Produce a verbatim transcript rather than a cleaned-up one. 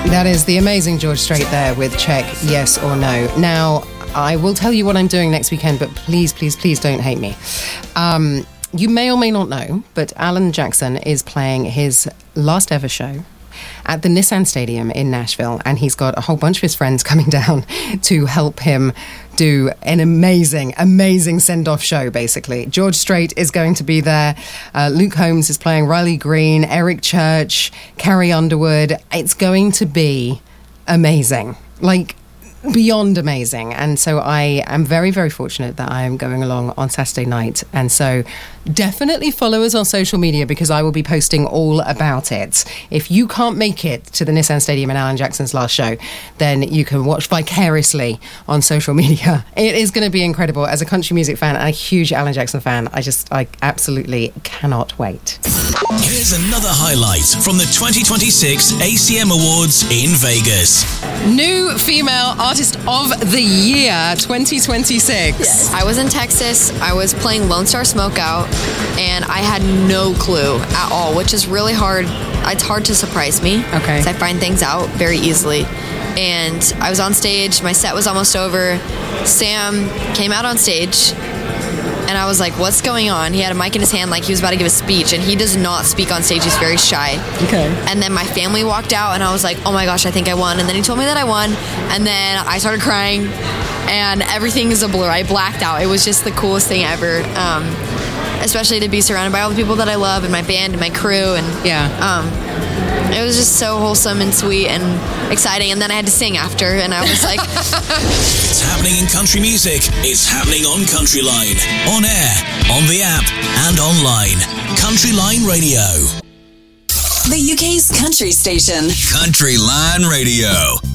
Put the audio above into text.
That is the amazing George Strait there with Check Yes or No. Now, I will tell you what I'm doing next weekend, but please, please, please don't hate me. Um, you may or may not know, but Alan Jackson is playing his last ever show at the Nissan Stadium in Nashville, and he's got a whole bunch of his friends coming down to help him do an amazing, amazing send-off show, basically. George Strait is going to be there. Uh, Luke Combs is playing Riley Green, Eric Church, Carrie Underwood. It's going to be amazing. Like, beyond amazing. And so I am very, very fortunate that I am going along on Saturday night. And so definitely follow us on social media, because I will be posting all about it. If you can't make it to the Nissan Stadium and Alan Jackson's last show, then you can watch vicariously on social media. It is going to be incredible. As a country music fan and a huge Alan Jackson fan, I just, I absolutely cannot wait. Here's another highlight from the twenty twenty-six A C M Awards in Vegas. New Female Artist of the Year twenty twenty-six. Yes. I was in Texas. I was playing Lone Star Smokeout, and I had no clue at all, which is really hard. It's hard to surprise me. Okay. Because I find things out very easily. And I was on stage. My set was almost over. Sam came out on stage, and I was like, what's going on? He had a mic in his hand like he was about to give a speech, and he does not speak on stage. He's very shy. Okay. And then my family walked out, and I was like, oh my gosh, I think I won. And then he told me that I won, and then I started crying, and everything is a blur. I blacked out. It was just the coolest thing ever, um, especially to be surrounded by all the people that I love and my band and my crew. And yeah. Um, it was just so wholesome and sweet and exciting. And then I had to sing after, and I was like... It's happening in country music. It's happening on Country Line. On air, on the app, and online. Country Line Radio. The U K's country station. Country Line Radio.